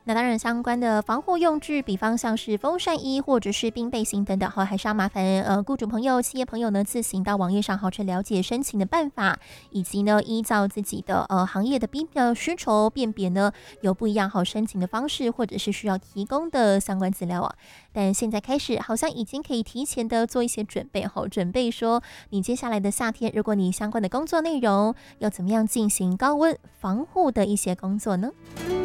那当然，相关的防护用具，比方像是风扇衣或者是冰背心等等，还是要麻烦雇主朋友、企业朋友呢自行到网页上去了解申请的办法，以及呢依照自己的行业的需求辨别呢有不一样申请的方式，或者是需要提供的相关资料啊。但现在开始好像已经可以提前的做一些准备，准备说你接下来的夏天，如果你相关的工作内容要怎么样进行高温防护的一些工作呢？